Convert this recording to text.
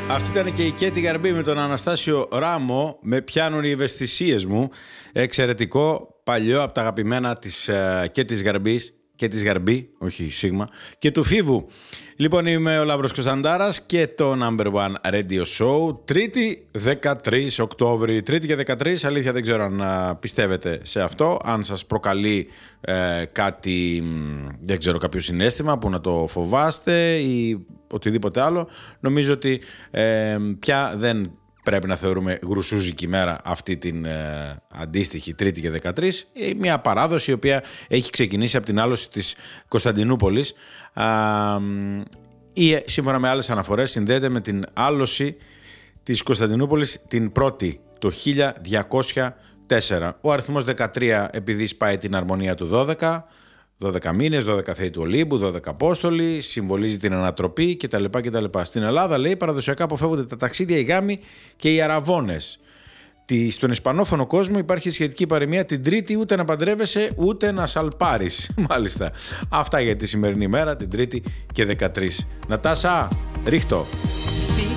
Αυτή ήταν και η Κέτη Γαρμπή με τον Αναστάσιο Ράμο. Με πιάνουν οι ευαισθησίες μου. Εξαιρετικό, παλιό, από τα αγαπημένα της Κέτης Γαρμπής. Κέτης Γαρμπή, όχι Σίγμα, και του Φίβου. Λοιπόν, είμαι ο Λαύρος Κωνσταντάρας και το Number One Radio Show. Τρίτη 13 Οκτώβρη. Τρίτη και 13, αλήθεια δεν ξέρω αν πιστεύετε σε αυτό. Αν σας προκαλεί κάτι, δεν ξέρω, κάποιο συναίσθημα που να το φοβάστε ή οτιδήποτε άλλο. Νομίζω ότι πια δεν πρέπει να θεωρούμε γρουσούζικη μέρα αυτή την αντίστοιχη Τρίτη και 13. Μια παράδοση η οποία έχει ξεκινήσει από την άλωση της Κωνσταντινούπολης ή σύμφωνα με άλλες αναφορές συνδέεται με την άλωση της Κωνσταντινούπολης την πρώτη το 1204. Ο αριθμός 13 επειδή σπάει την αρμονία του 12 μήνες, 12 θεοί του Ολύμπου, 12 απόστολοι, συμβολίζει την ανατροπή κτλ. Στην Ελλάδα, λέει, παραδοσιακά αποφεύγονται τα ταξίδια, οι γάμοι και οι αραβώνες. Στον ισπανόφωνο κόσμο υπάρχει σχετική παροιμία: την Τρίτη ούτε να παντρεύεσαι ούτε να σαλπάρεις. Μάλιστα. Αυτά για τη σημερινή μέρα, την Τρίτη και 13. Νατάσα, ρίχτω.